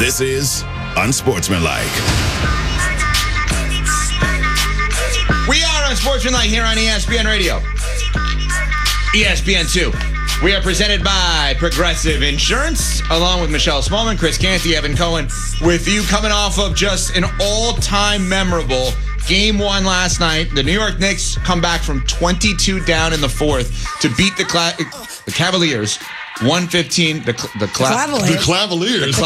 This is Unsportsmanlike. We are Unsportsmanlike here on ESPN Radio. ESPN2. We are presented by Progressive Insurance, along with Michelle Smallman, Chris Canty, Evan Cohen, with you coming off of just an all-time memorable Game 1 last night. The New York Knicks come back from 22 down in the fourth to beat the Cavaliers. 115. The Cavaliers. The Cavaliers.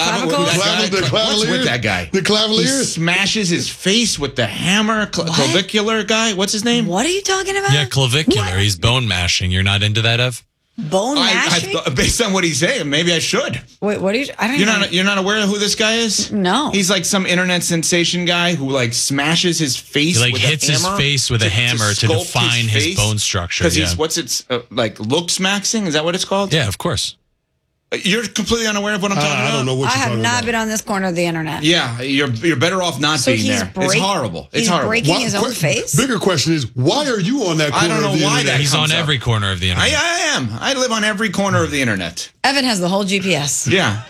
What's with that guy? The Cavaliers. He smashes his face with the hammer. Clavicular guy. What's his name? What are you talking about? Yeah, clavicular. What? He's bone mashing. You're not into that, Ev? Bone mashing? Based on what he's saying, maybe I should. Wait, what are you? I don't know. You're not aware of who this guy is? No. He's like some internet sensation guy who like smashes his face. He with hits a hammer his face with a hammer to sculpt define his bone structure. Because he's like looks maxing. Is that what it's called? Yeah, of course. You're completely unaware of what I'm talking about? I don't know what you're I talking have about. not been on this corner of the internet. Yeah, you're better off not being there. It's horrible. He's breaking his own face? Bigger question is, why are you on that corner I don't know of the why internet? that He's comes on up. every corner of the internet. I am. I live on every corner of the internet. Evan has the whole GPS. Yeah.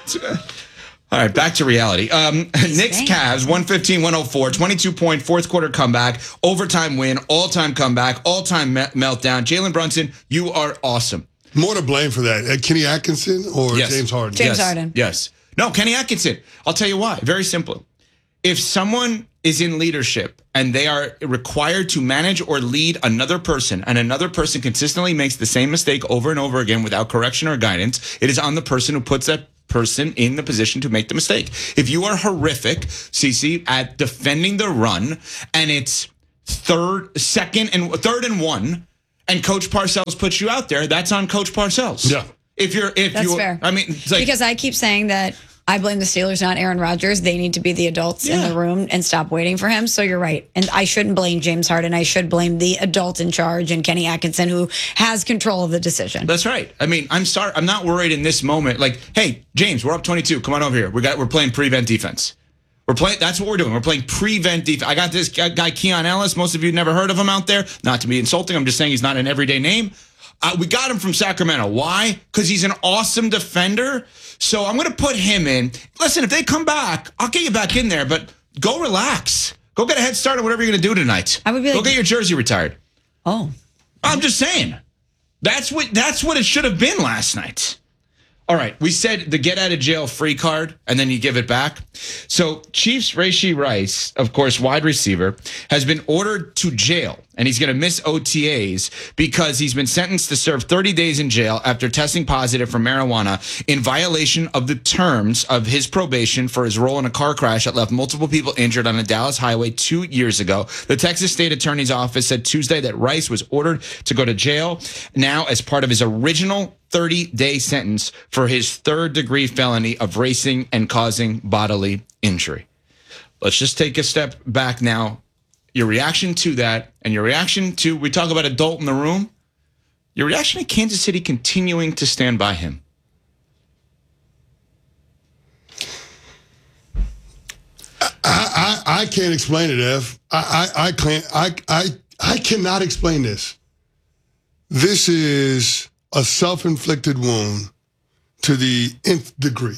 All right, back to reality. Knicks Cavs, 115-104, 22-point fourth quarter comeback, overtime win, all-time comeback, all-time meltdown. Jalen Brunson, you are awesome. More to blame for that, Kenny Atkinson or Yes. James Harden? James Harden. Yes. No, Kenny Atkinson. I'll tell you why. Very simple. If someone is in leadership and they are required to manage or lead another person, and another person consistently makes the same mistake over and over again without correction or guidance, it is on the person who puts that person in the position to make the mistake. If you are horrific, CC, at defending the run, and it's third and one, and Coach Parcells puts you out there, that's on Coach Parcells. Yeah. That's fair. I mean, it's like, because I keep saying that I blame the Steelers, not Aaron Rodgers. They need to be the adults in the room and stop waiting for him. So you're right. And I shouldn't blame James Harden. I should blame the adult in charge and Kenny Atkinson, who has control of the decision. That's right. I mean, I'm sorry. I'm not worried in this moment. Like, hey, James, we're up 22. Come on over here. We're playing prevent defense. That's what we're doing. We're playing prevent defense. I got this guy, Keon Ellis. Most of you never heard of him out there. Not to be insulting. I'm just saying he's not an everyday name. We got him from Sacramento. Why? Because he's an awesome defender. So I'm going to put him in. Listen, if they come back, I'll get you back in there, but go relax. Go get a head start on whatever you're going to do tonight. I would be go like, get your jersey retired. Oh. I'm just saying. That's what it should have been last night. All right, we said the get out of jail free card, and then you give it back. So Chiefs Rashee Rice, of course, wide receiver, has been ordered to jail, and he's going to miss OTAs because he's been sentenced to serve 30 days in jail after testing positive for marijuana in violation of the terms of his probation for his role in a car crash that left multiple people injured on a Dallas highway 2 years ago. The Texas State Attorney's Office said Tuesday that Rice was ordered to go to jail now as part of his original 30-day sentence for his third-degree felony of racing and causing bodily injury. Let's just take a step back now. Your reaction to that and your reaction to, we talk about adult in the room, your reaction to Kansas City continuing to stand by him. I can't explain it, Ev. I can't. I cannot explain this. This is a self-inflicted wound to the nth degree.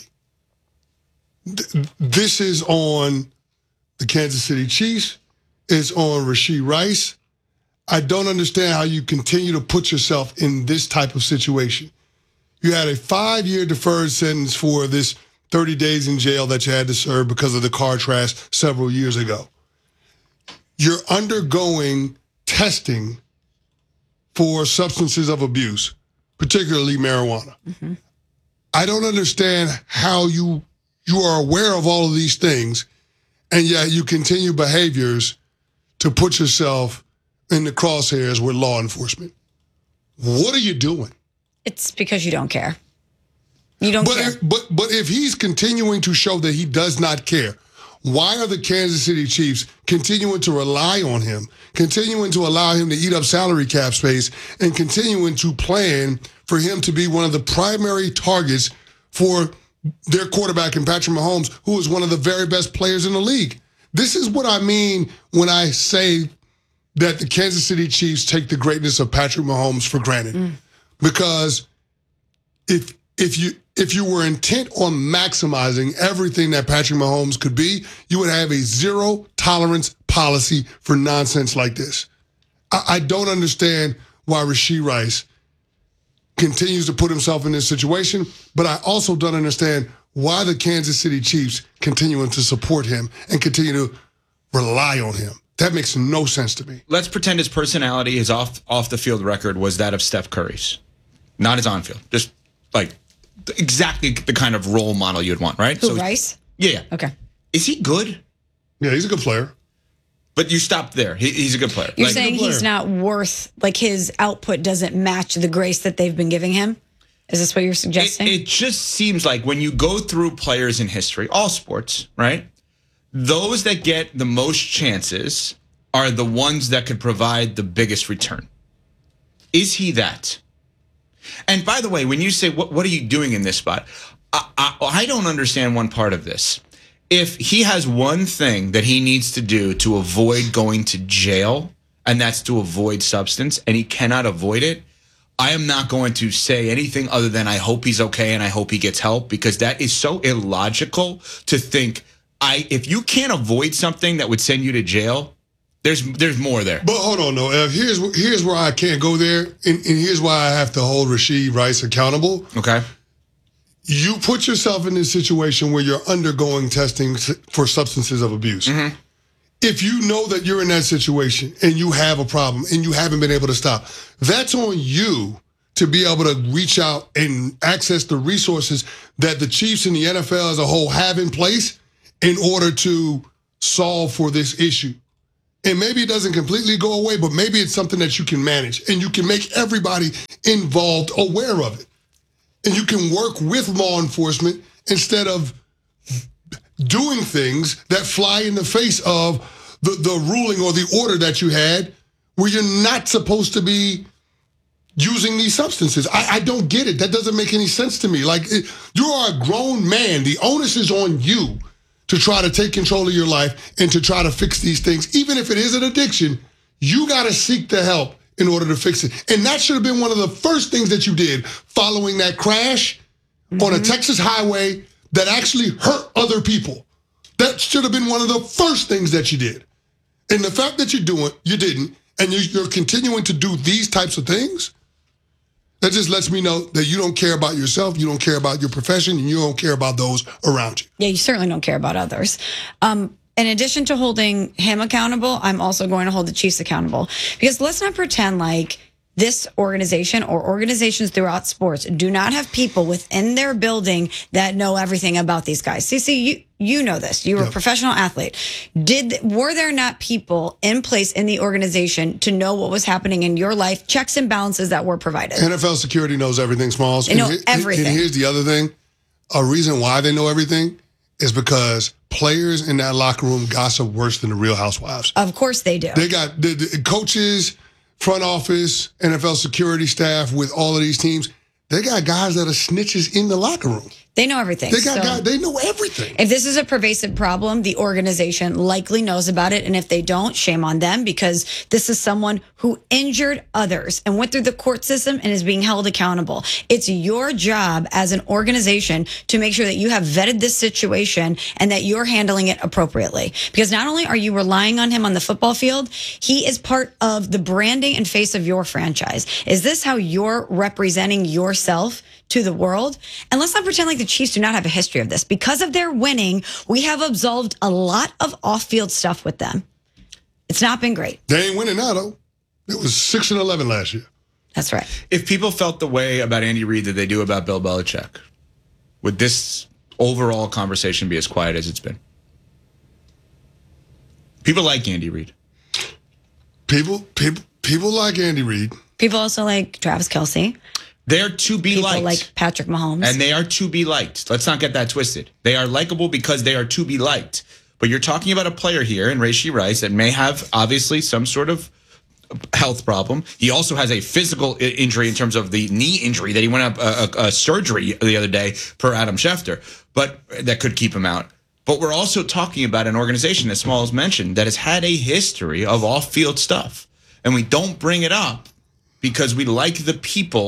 This is on the Kansas City Chiefs. It's on Rashee Rice. I don't understand how you continue to put yourself in this type of situation. You had a 5-year deferred sentence for this 30 days in jail that you had to serve because of the car crash several years ago. You're undergoing testing for substances of abuse, particularly marijuana. Mm-hmm. I don't understand how you are aware of all of these things, and yet you continue behaviors to put yourself in the crosshairs with law enforcement. What are you doing? It's because you don't care. You don't care. But if he's continuing to show that he does not care, why are the Kansas City Chiefs continuing to rely on him, continuing to allow him to eat up salary cap space, and continuing to plan for him to be one of the primary targets for their quarterback in Patrick Mahomes, who is one of the very best players in the league? This is what I mean when I say that the Kansas City Chiefs take the greatness of Patrick Mahomes for granted. Because if if you were intent on maximizing everything that Patrick Mahomes could be, you would have a zero tolerance policy for nonsense like this. I don't understand why Rashee Rice continues to put himself in this situation, but I also don't understand why the Kansas City Chiefs continuing to support him and continue to rely on him. That makes no sense to me. Let's pretend his personality, his off the field record was that of Steph Curry's, not his on field. Just like exactly the kind of role model you'd want, right? Who, Rice? Yeah. Okay. Is he good? Yeah, he's a good player. But you stopped there. He's a good player. You're saying he's not worth, like his output doesn't match the grace that they've been giving him? Is this what you're suggesting? It just seems like when you go through players in history, all sports, right? Those that get the most chances are the ones that could provide the biggest return. Is he that? And by the way, when you say, what are you doing in this spot? I don't understand one part of this. If he has one thing that he needs to do to avoid going to jail, and that's to avoid substance, and he cannot avoid it, I am not going to say anything other than I hope he's okay and I hope he gets help, because that is so illogical to think if you can't avoid something that would send you to jail, there's more there. But hold on, though. Here's where I can't go there, and here's why I have to hold Rashee Rice accountable. Okay. You put yourself in this situation where you're undergoing testing for substances of abuse. Mm-hmm. If you know that you're in that situation and you have a problem and you haven't been able to stop, that's on you to be able to reach out and access the resources that the Chiefs and the NFL as a whole have in place in order to solve for this issue. And maybe it doesn't completely go away, but maybe it's something that you can manage and you can make everybody involved aware of it. And you can work with law enforcement instead of doing things that fly in the face of the ruling or the order that you had where you're not supposed to be using these substances. I don't get it. That doesn't make any sense to me. Like, you are a grown man. The onus is on you to try to take control of your life and to try to fix these things. Even if it is an addiction, you got to seek the help in order to fix it. And that should have been one of the first things that you did following that crash on a Texas highway that actually hurt other people. That should have been one of the first things that you did. And the fact that you didn't, and you're continuing to do these types of things, that just lets me know that you don't care about yourself, you don't care about your profession, and you don't care about those around you. Yeah, you certainly don't care about others. In addition to holding him accountable, I'm also going to hold the Chiefs accountable. Because let's not pretend like this organization or organizations throughout sports do not have people within their building that know everything about these guys. CC, you know this. You were a professional athlete. Were there not people in place in the organization to know what was happening in your life, checks and balances that were provided? NFL security knows everything, Smalls. They know everything. And here's the other thing. A reason why they know everything is because players in that locker room gossip worse than the Real Housewives. Of course they do. They got the coaches, front office, NFL security staff with all of these teams. They got guys that are snitches in the locker room. They know everything. They got guys, they know everything. If this is a pervasive problem, the organization likely knows about it. And if they don't, shame on them, because this is someone who injured others and went through the court system and is being held accountable. It's your job as an organization to make sure that you have vetted this situation and that you're handling it appropriately. Because not only are you relying on him on the football field, he is part of the branding and face of your franchise. Is this how you're representing yourself to the world? And let's not pretend like the Chiefs do not have a history of this. Because of their winning, we have absolved a lot of off-field stuff with them. It's not been great. They ain't winning now, though. It was 6-11 last year. That's right. If people felt the way about Andy Reid that they do about Bill Belichick, would this overall conversation be as quiet as it's been? People like Andy Reid. People like Andy Reid. People also like Travis Kelce. They're to be People liked. like Patrick Mahomes. And they are to be liked. Let's not get that twisted. They are likable because they are to be liked. But you're talking about a player here in Rashee Rice that may have obviously some sort of health problem. He also has a physical injury in terms of the knee injury that he went up a surgery the other day per Adam Schefter, but that could keep him out. But we're also talking about an organization, as Smalls mentioned, that has had a history of off-field stuff. And we don't bring it up because we like the people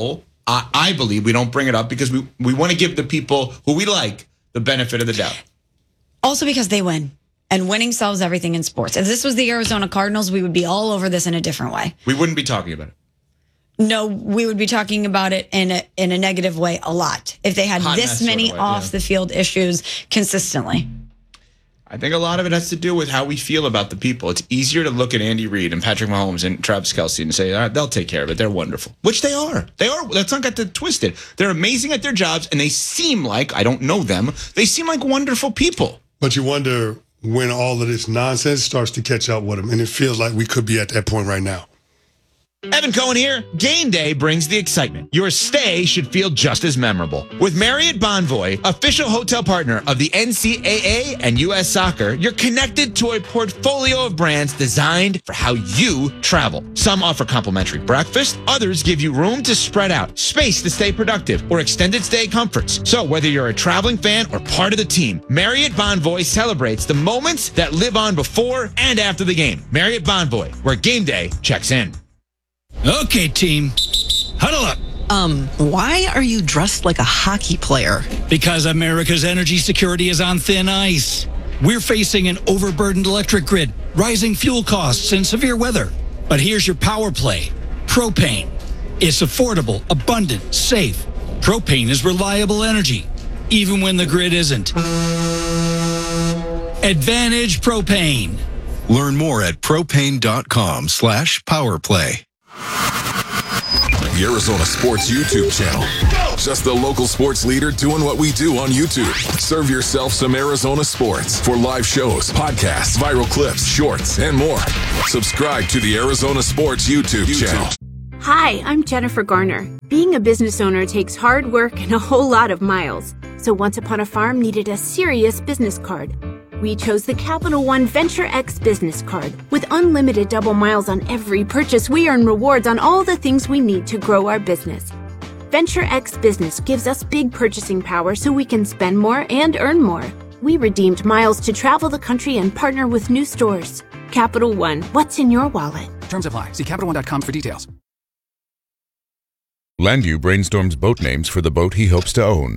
I believe we don't bring it up because we want to give the people who we like the benefit of the doubt. Also because they win. And winning solves everything in sports. If this was the Arizona Cardinals, we would be all over this in a different way. We wouldn't be talking about it. No, we would be talking about it in a negative way a lot. If they had this many off the field issues consistently. I think a lot of it has to do with how we feel about the people. It's easier to look at Andy Reid and Patrick Mahomes and Travis Kelce and say, all right, they'll take care of it. They're wonderful. Which they are. They are. Let's not get it twisted. They're amazing at their jobs, and they seem like, I don't know them, they seem like wonderful people. But you wonder when all of this nonsense starts to catch up with them, and it feels like we could be at that point right now. Evan Cohen here. Game day brings the excitement. Your stay should feel just as memorable. With Marriott Bonvoy, official hotel partner of the NCAA and U.S. Soccer, you're connected to a portfolio of brands designed for how you travel. Some offer complimentary breakfast, others give you room to spread out, space to stay productive, or extended stay comforts. So whether you're a traveling fan or part of the team, Marriott Bonvoy celebrates the moments that live on before and after the game. Marriott Bonvoy, where game day checks in. Okay, team, huddle up. Why are you dressed like a hockey player? Because America's energy security is on thin ice. We're facing an overburdened electric grid, rising fuel costs, and severe weather. But here's your power play. Propane. It's affordable, abundant, safe. Propane is reliable energy, even when the grid isn't. Advantage Propane. Learn more at propane.com/powerplay. The Arizona Sports YouTube channel. Just the local sports leader doing what we do on YouTube. Serve yourself some Arizona sports for live shows, podcasts, viral clips, shorts, and more. Subscribe to the Arizona Sports YouTube channel. Hi, I'm Jennifer Garner. Being a business owner takes hard work and a whole lot of miles. So Once Upon a Farm needed a serious business card. We chose the Capital One Venture X business card. With unlimited double miles on every purchase, we earn rewards on all the things we need to grow our business. Venture X Business gives us big purchasing power so we can spend more and earn more. We redeemed miles to travel the country and partner with new stores. Capital One, what's in your wallet? Terms apply. See CapitalOne.com for details. Landu brainstorms boat names for the boat he hopes to own.